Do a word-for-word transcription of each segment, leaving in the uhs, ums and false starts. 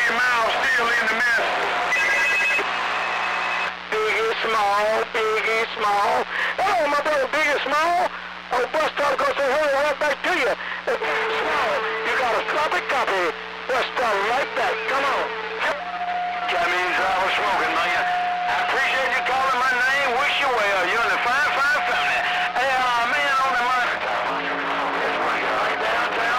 Biggie Miles still in the mess. Biggie Small, Biggie Small. Hello, my brother Biggie Small. Oh, bus stop goes to hurry right back to you. Uh, Biggie Small, you got a sloppy copy. Bus stop right back. Come on. That means I was smoking, man. I appreciate you calling my name. Wish you well. You're in the fine, fine family. Hey, uh, man on the mountain. Downtown,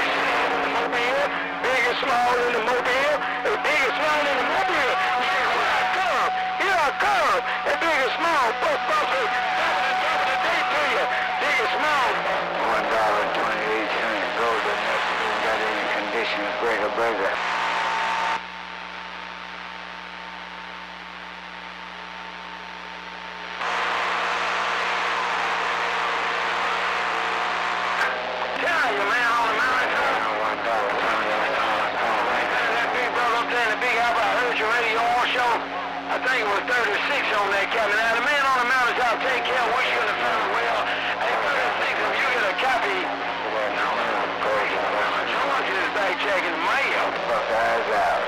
Biggie Small in the mobile. Hey, Biggie Small in the mobile. Here I come. Here I come. Hey, Biggie Small, bus stop is top of the day to you. Biggie Small. One dollar twenty-eight cents. Gold and nothing got any condition of greater burger. I think it was thirty-six on that cabin. Now, the man on the mountain's out taking care of wish you in the family well. Hey, thirty-six, if you get a copy, I want you to start checking the mail. Buckeyes out.